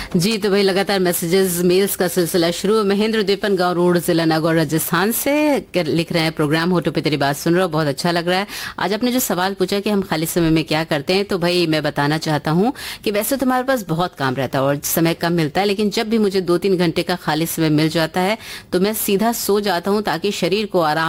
जी, तो भाई लगातार मैसेजेस मेल्स का सिलसिला शुरू। महेंद्र दीपन गांव रोड, जिला नागौर, राजस्थान से लिख रहे हैं, प्रोग्राम होटो पे तेरी बात सुन रहा हूँ, बहुत अच्छा लग रहा है। आज आपने जो सवाल पूछा कि हम खाली समय में क्या करते हैं, तो भाई मैं बताना चाहता हूँ कि वैसे तो हमारे पास बहुत काम रहता है और समय कम मिलता है, लेकिन जब भी मुझे 2-3 घंटे का खाली समय मिल जाता है तो मैं सीधा सो जाता हूँ ताकि शरीर को आराम